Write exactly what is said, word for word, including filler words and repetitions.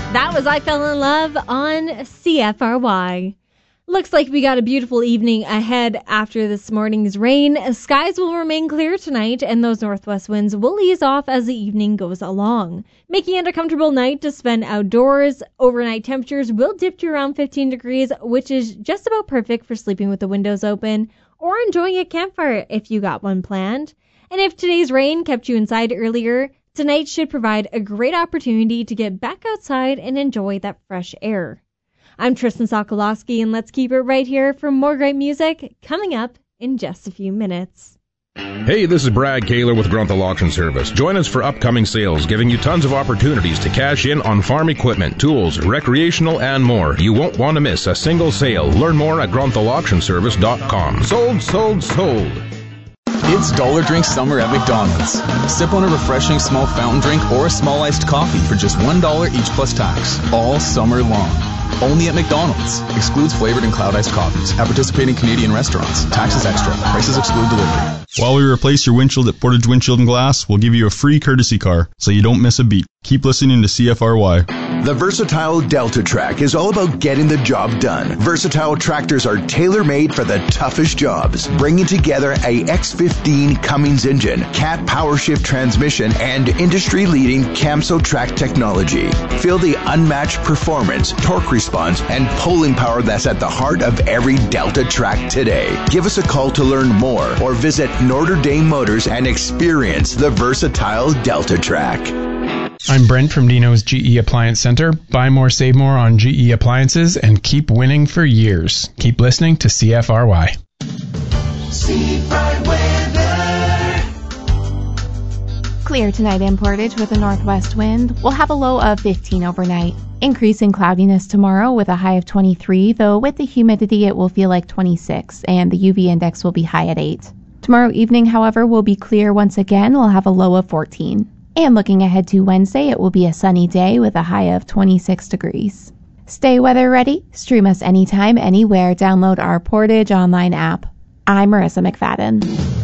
That was I Fell in Love on C F R Y. Looks like we got a beautiful evening ahead after this morning's rain. Skies will remain clear tonight, and those northwest winds will ease off as the evening goes along, making it a comfortable night to spend outdoors. Overnight temperatures will dip to around fifteen degrees, which is just about perfect for sleeping with the windows open or enjoying a campfire if you got one planned. And if today's rain kept you inside earlier, tonight should provide a great opportunity to get back outside and enjoy that fresh air. I'm Tristan Sokolowski, and let's keep it right here for more great music coming up in just a few minutes. Hey, this is Brad Kaler with Grunthal Auction Service. Join us for upcoming sales, giving you tons of opportunities to cash in on farm equipment, tools, recreational, and more. You won't want to miss a single sale. Learn more at grunthal auction service dot com. Sold, sold, sold. It's Dollar Drink Summer at McDonald's. Sip on a refreshing small fountain drink or a small iced coffee for just one dollar each plus tax, all summer long. Only at McDonald's. Excludes flavored and cloud iced coffees. At participating Canadian restaurants. Taxes extra. Prices exclude delivery. While we replace your windshield at Portage Windshield and Glass, we'll give you a free courtesy car so you don't miss a beat. Keep listening to C F R Y. The versatile Delta Track is all about getting the job done. Versatile tractors are tailor-made for the toughest jobs, bringing together a X fifteen Cummins engine, Cat PowerShift transmission, and industry-leading Camso track technology. Feel the unmatched performance, torque response, and pulling power that's at the heart of every Delta Track today. Give us a call to learn more or visit Notre Dame Motors and experience the versatile Delta Track. I'm Brent from Dino's G E Appliance Center. Buy more, save more on G E appliances and keep winning for years. Keep listening to C F R Y. Seafront weather. Clear tonight in Portage with a northwest wind. We'll have a low of fifteen overnight. Increasing cloudiness tomorrow with a high of twenty-three, though with the humidity it will feel like twenty-six, and the U V index will be high at eight. Tomorrow evening, however, will be clear once again. We'll have a low of fourteen. And looking ahead to Wednesday, it will be a sunny day with a high of twenty-six degrees. Stay weather ready. Stream us anytime, anywhere. Download our Portage online app. I'm Marissa McFadden.